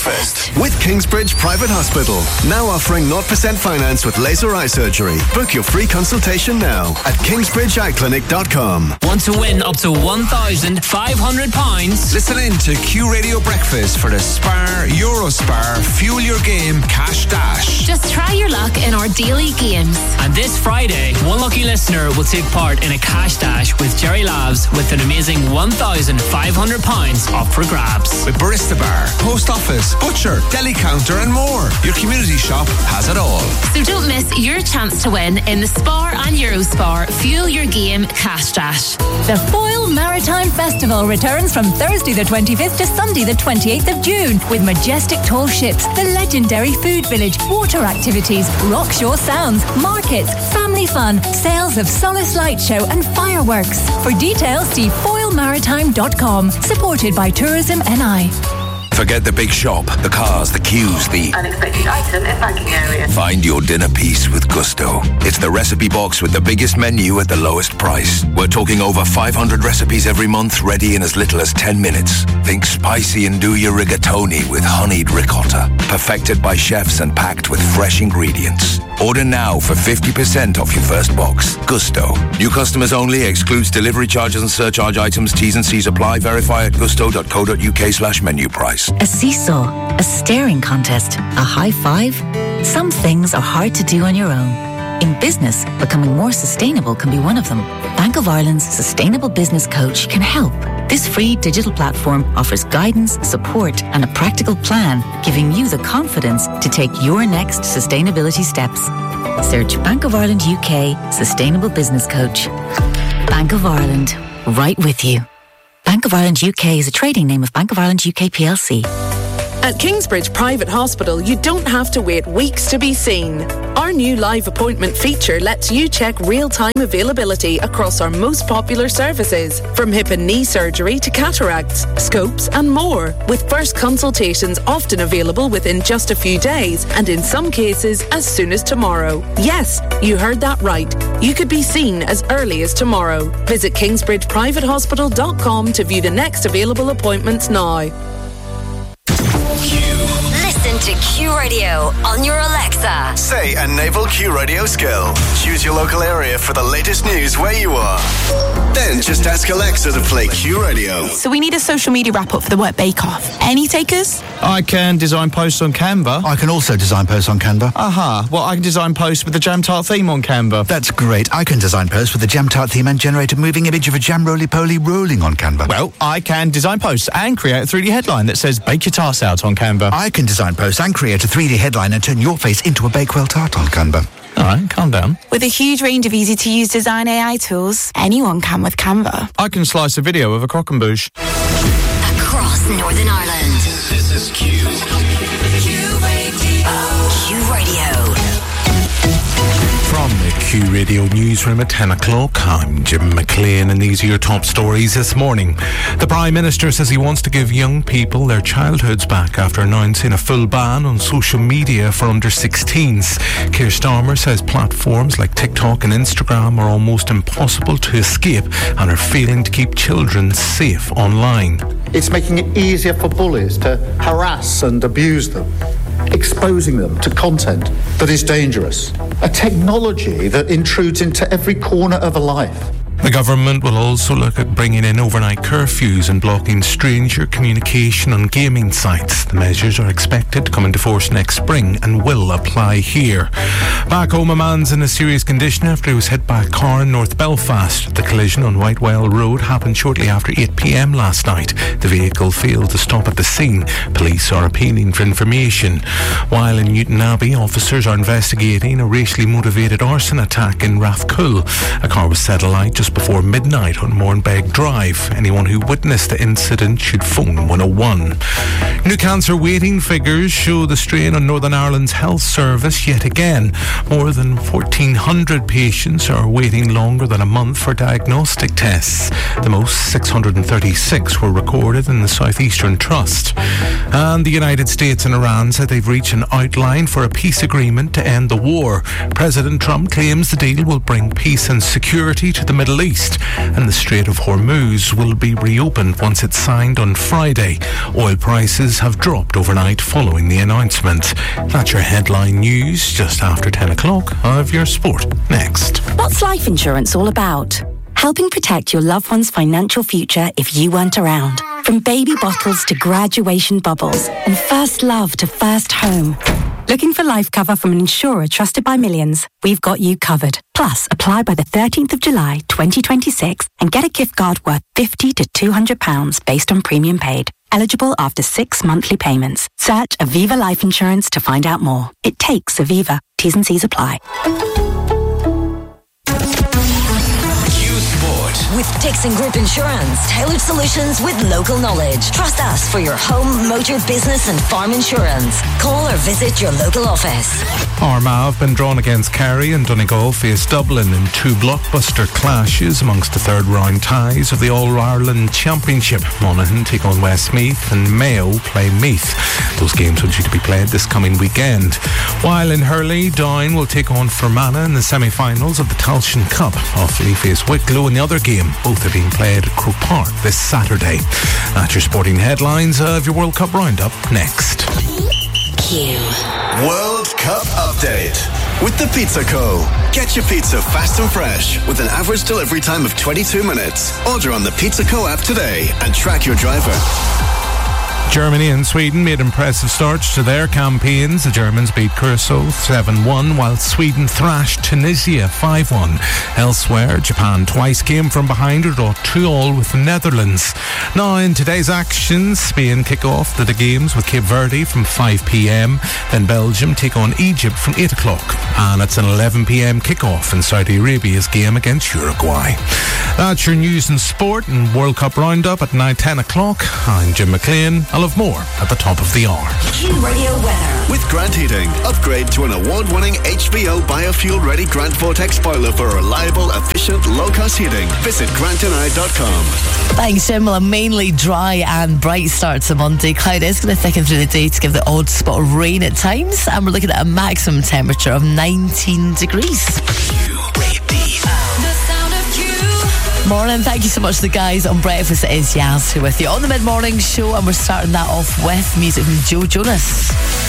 Breakfast with Kingsbridge Private Hospital. Now offering 0% finance with laser eye surgery. Book your free consultation now at kingsbridgeeyeclinic.com. Want to win up to £1,500? Listen in to Q Radio Breakfast for the Spar, Eurospar, Fuel Your Game Cash Dash. Just try your luck in our daily games. And this Friday, one lucky listener will take part in a cash dash with Jerry Labs with an amazing £1,500 up for grabs. With Barista Bar, Post Office, Butcher, Deli Counter and more. Your community shop has it all. So don't miss your chance to win in the Spar and Eurospar Fuel Your Game Cash Dash. The Foyle Maritime Festival returns from Thursday the 25th to Sunday the 28th of June with majestic tall ships, the legendary food village, water activities, rock shore sounds, markets, family fun, sales of Solace Light Show and fireworks. For details, see foilmaritime.com. Supported by Tourism NI. Forget the big shop, the cars, the queues, the unexpected item in banking area. Find your dinner piece with Gusto. It's the recipe box with the biggest menu at the lowest price. We're talking over 500 recipes every month, ready in as little as 10 minutes. Think spicy andouille rigatoni with honeyed ricotta. Perfected by chefs and packed with fresh ingredients. Order now for 50% off your first box. Gusto. New customers only. Excludes delivery charges and surcharge items. T's and C's apply. Verify at gusto.co.uk/menu price. A seesaw, a staring contest, a high five. Some things are hard to do on your own. In business, becoming more sustainable can be one of them. Bank of Ireland's Sustainable Business Coach can help. This free digital platform offers guidance, support and a practical plan, giving you the confidence to take your next sustainability steps. Search Bank of Ireland UK Sustainable Business Coach. Bank of Ireland, right with you. Bank of Ireland UK is a trading name of Bank of Ireland UK PLC. At Kingsbridge Private Hospital, you don't have to wait weeks to be seen. Our new live appointment feature lets you check real-time availability across our most popular services, from hip and knee surgery to cataracts, scopes and more, with first consultations often available within just a few days and in some cases as soon as tomorrow. Yes, you heard that right. You could be seen as early as tomorrow. Visit kingsbridgeprivatehospital.com to view the next available appointments now. Listen to Q Radio on your Alexa. Say a naval Q Radio skill. Choose your local area for the latest news where you are. Then just ask Alexa to play Q Radio. So we need a social media wrap-up for the Work Bake-Off. Any takers? I can design posts on Canva. I can also design posts on Canva. Aha. Well, I can design posts with the Jam Tart theme on Canva. That's great. I can design posts with the Jam Tart theme and generate a moving image of a jam roly-poly rolling on Canva. Well, I can design posts and create a 3D headline that says bake your tarts out on Canva. I can design posts and create a 3D headline and turn your face into a Bakewell tart on Canva. All right, calm down. With a huge range of easy-to-use design AI tools, anyone can with Canva. I can slice a video of a croquembouche. Across Northern Ireland. This is Q. Q Radio. From the Q Radio newsroom at 10 o'clock, I'm Jim McLean and these are your top stories this morning. The Prime Minister says he wants to give young people their childhoods back after announcing a full ban on social media for under 16s. Keir Starmer says platforms like TikTok and Instagram are almost impossible to escape and are failing to keep children safe online. It's making it easier for bullies to harass and abuse them, exposing them to content that is dangerous. A technology that intrudes into every corner of a life. The government will also look at bringing in overnight curfews and blocking stranger communication on gaming sites. The measures are expected to come into force next spring and will apply here. Back home, a man's in a serious condition after he was hit by a car in North Belfast. The collision on Whitewell Road happened shortly after 8 p.m. last night. The vehicle failed to stop at the scene. Police are appealing for information. While in Newton Abbey, officers are investigating a racially motivated arson attack in Rathcoole. A car was set alight just before midnight on Mornbeg Drive. Anyone who witnessed the incident should phone 101. New cancer waiting figures show the strain on Northern Ireland's health service yet again. More than 1,400 patients are waiting longer than a month for diagnostic tests. The most, 636, were recorded in the South Eastern Trust. And the United States and Iran said they've reached an outline for a peace agreement to end the war. President Trump claims the deal will bring peace and security to the Middle Middle East, and the Strait of Hormuz will be reopened once it's signed on Friday. Oil prices have dropped overnight following the announcement. That's your headline news just after 10 o'clock. Of your sport next. What's life insurance all about? Helping protect your loved one's financial future if you weren't around. From baby bottles to graduation bubbles and first love to first home. Looking for life cover from an insurer trusted by millions? We've got you covered. Plus, apply by the 13th of July 2026 and get a gift card worth £50 to £200 based on premium paid. Eligible after 6 monthly payments. Search Aviva Life Insurance to find out more. It takes Aviva. T's and C's apply. With Dixon Group Insurance, tailored solutions with local knowledge. Trust us for your home, motor, business and farm insurance. Call or visit your local office. Armagh have been drawn against Kerry, and Donegal face Dublin in 2 blockbuster clashes amongst the third round ties of the All-Ireland Championship. Monaghan take on Westmeath and Mayo play Meath. Those games are due to be played this coming weekend. While in hurley, Down will take on Fermanagh in the semi-finals of the Tailteann Cup. Offaly face Wicklow in the other game. Both are being played at Croke Park this Saturday. That's your sporting headlines of your World Cup roundup next. Q. World Cup update with the Pizza Co. Get your pizza fast and fresh with an average delivery time of 22 minutes. Order on the Pizza Co app today and track your driver. Germany and Sweden made impressive starts to their campaigns. The Germans beat Curacao 7-1, while Sweden thrashed Tunisia 5-1. Elsewhere, Japan twice came from behind to draw 2-2 with the Netherlands. Now, in today's actions, Spain kick off the games with Cape Verde from 5 p.m. Then Belgium take on Egypt from 8 o'clock. And it's an 11 p.m. kick-off in Saudi Arabia's game against Uruguay. That's your news and sport and World Cup roundup at 9-10 o'clock. I'm Jim McLean. I'll have more at the top of the hour. Q Radio weather. With Grant Heating, upgrade to an award-winning HVO biofuel-ready Grant Vortex boiler for reliable, efficient, low-cost heating. Visit grantandI.com. Thanks, Jim. Well, a mainly dry and bright start to Monday. Cloud is going to thicken through the day to give the odd spot of rain at times, and we're looking at a maximum temperature of 19 degrees. Morning, thank you so much to the guys on Breakfast. It is Yaz here with you on the mid-morning show, and we're starting that off with music from Joe Jonas.